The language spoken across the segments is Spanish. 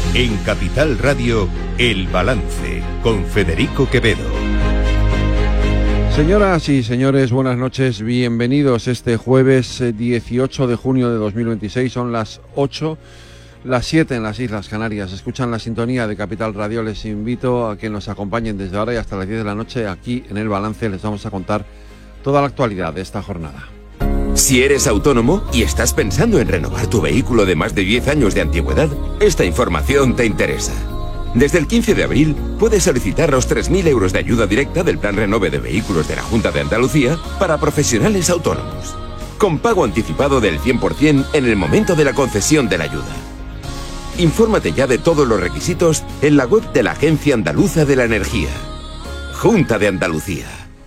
En Capital Radio, El Balance, con Federico Quevedo. Señoras y señores, buenas noches, bienvenidos este jueves 18 de junio de 2026, son las 8, las 7 en las Islas Canarias. Escuchan la sintonía de Capital Radio, les invito a que nos acompañen desde ahora y hasta las 10 de la noche aquí en El Balance. Les vamos a contar toda la actualidad de esta jornada. Si eres autónomo y estás pensando en renovar tu vehículo de más de 10 años de antigüedad, esta información te interesa. Desde el 15 de abril puedes solicitar los 3.000 euros de ayuda directa del Plan Renove de Vehículos de la Junta de Andalucía para profesionales autónomos, con pago anticipado del 100% en el momento de la concesión de la ayuda. Infórmate ya de todos los requisitos en la web de la Agencia Andaluza de la Energía. Junta de Andalucía.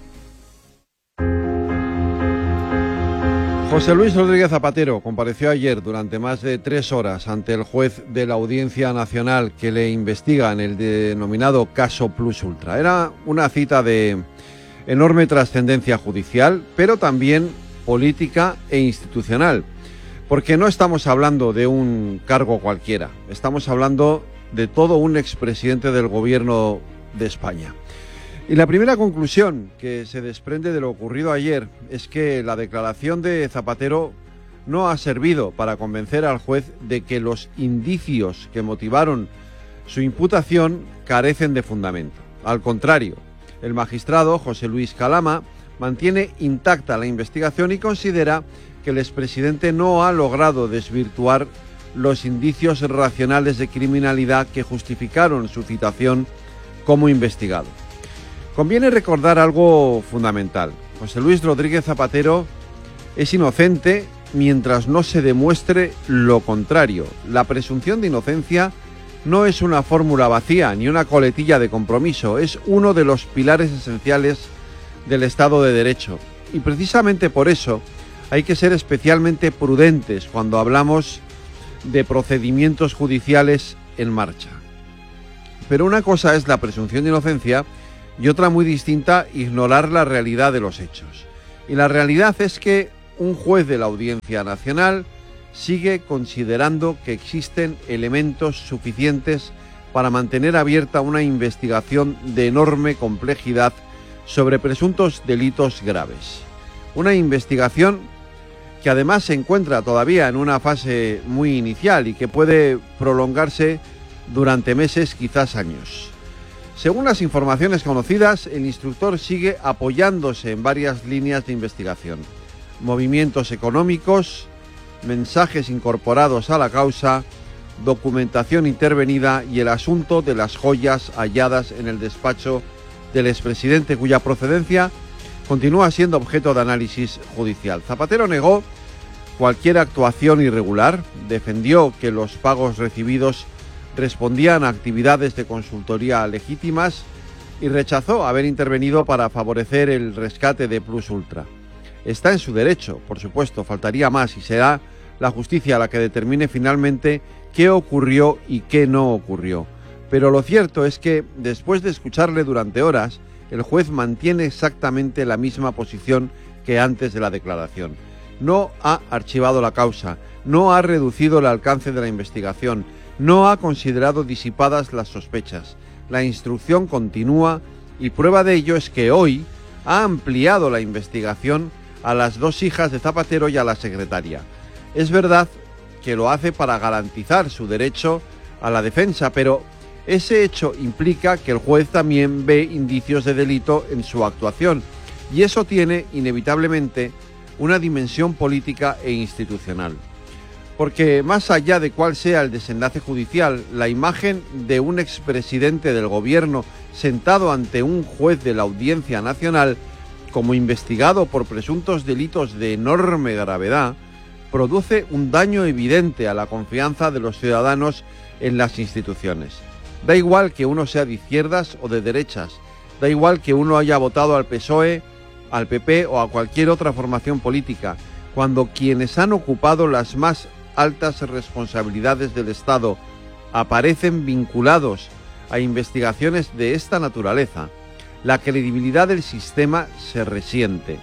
José Luis Rodríguez Zapatero compareció ayer durante más de 3 horas ante el juez de la Audiencia Nacional que le investiga en el denominado caso Plus Ultra. Era una cita de enorme trascendencia judicial, pero también política e institucional, porque no estamos hablando de un cargo cualquiera, estamos hablando de todo un expresidente del gobierno de España. Y la primera conclusión que se desprende de lo ocurrido ayer es que la declaración de Zapatero no ha servido para convencer al juez de que los indicios que motivaron su imputación carecen de fundamento. Al contrario, el magistrado José Luis Calama mantiene intacta la investigación y considera que el expresidente no ha logrado desvirtuar los indicios racionales de criminalidad que justificaron su citación como investigado. Conviene recordar algo fundamental. José Luis Rodríguez Zapatero es inocente mientras no se demuestre lo contrario. La presunción de inocencia no es una fórmula vacía ni una coletilla de compromiso, es uno de los pilares esenciales del Estado de Derecho. Y precisamente por eso hay que ser especialmente prudentes cuando hablamos de procedimientos judiciales en marcha. Pero una cosa es la presunción de inocencia y otra muy distinta, ignorar la realidad de los hechos. Y la realidad es que un juez de la Audiencia Nacional sigue considerando que existen elementos suficientes para mantener abierta una investigación de enorme complejidad sobre presuntos delitos graves. Una investigación que además se encuentra todavía en una fase muy inicial y que puede prolongarse durante meses, quizás años. Según las informaciones conocidas, el instructor sigue apoyándose en varias líneas de investigación: movimientos económicos, mensajes incorporados a la causa, documentación intervenida y el asunto de las joyas halladas en el despacho del expresidente, cuya procedencia continúa siendo objeto de análisis judicial. Zapatero negó cualquier actuación irregular, defendió que los pagos recibidos respondían a actividades de consultoría legítimas y rechazó haber intervenido para favorecer el rescate de Plus Ultra. Está en su derecho, por supuesto, faltaría más, y será la justicia la que determine finalmente qué ocurrió y qué no ocurrió. Pero lo cierto es que, después de escucharle durante horas, el juez mantiene exactamente la misma posición que antes de la declaración. No ha archivado la causa, no ha reducido el alcance de la investigación, no ha considerado disipadas las sospechas. La instrucción continúa y prueba de ello es que hoy ha ampliado la investigación a las 2 hijas de Zapatero y a la secretaria. Es verdad que lo hace para garantizar su derecho a la defensa, pero ese hecho implica que el juez también ve indicios de delito en su actuación, y eso tiene inevitablemente una dimensión política e institucional. Porque más allá de cuál sea el desenlace judicial, la imagen de un expresidente del gobierno sentado ante un juez de la Audiencia Nacional como investigado por presuntos delitos de enorme gravedad produce un daño evidente a la confianza de los ciudadanos en las instituciones. Da igual que uno sea de izquierdas o de derechas, da igual que uno haya votado al PSOE, al PP o a cualquier otra formación política, cuando quienes han ocupado las más altas responsabilidades del Estado aparecen vinculados a investigaciones de esta naturaleza, la credibilidad del sistema se resiente.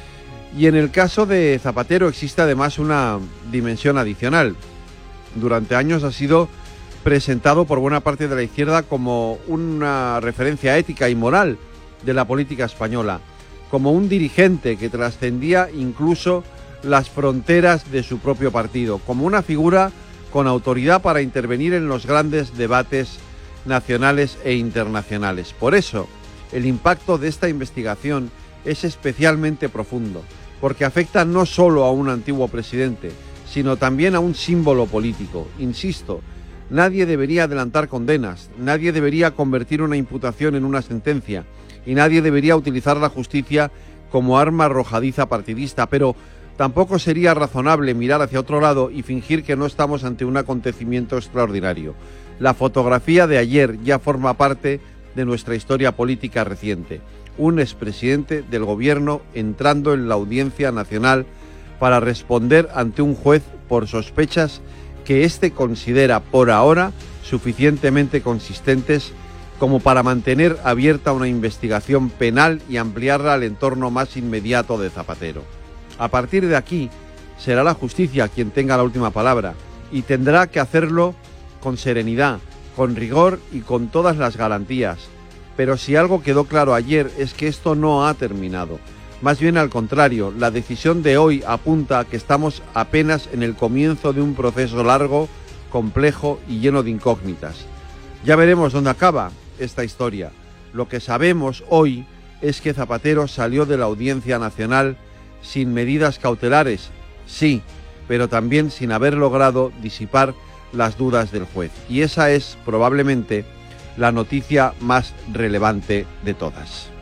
Y en el caso de Zapatero existe además una dimensión adicional. Durante años ha sido presentado por buena parte de la izquierda como una referencia ética y moral de la política española, como un dirigente que trascendía incluso las fronteras de su propio partido, como una figura con autoridad para intervenir en los grandes debates nacionales e internacionales. Por eso, el impacto de esta investigación es especialmente profundo, porque afecta no solo a un antiguo presidente, sino también a un símbolo político. Insisto, nadie debería adelantar condenas, nadie debería convertir una imputación en una sentencia y nadie debería utilizar la justicia como arma arrojadiza partidista, pero tampoco sería razonable mirar hacia otro lado y fingir que no estamos ante un acontecimiento extraordinario. La fotografía de ayer ya forma parte de nuestra historia política reciente. Un expresidente del gobierno entrando en la Audiencia Nacional para responder ante un juez por sospechas que éste considera por ahora suficientemente consistentes como para mantener abierta una investigación penal y ampliarla al entorno más inmediato de Zapatero. A partir de aquí, será la justicia quien tenga la última palabra y tendrá que hacerlo con serenidad, con rigor y con todas las garantías. Pero si algo quedó claro ayer es que esto no ha terminado. Más bien al contrario, la decisión de hoy apunta a que estamos apenas en el comienzo de un proceso largo, complejo y lleno de incógnitas. Ya veremos dónde acaba esta historia. Lo que sabemos hoy es que Zapatero salió de la Audiencia Nacional sin medidas cautelares, sí, pero también sin haber logrado disipar las dudas del juez. Y esa es probablemente la noticia más relevante de todas.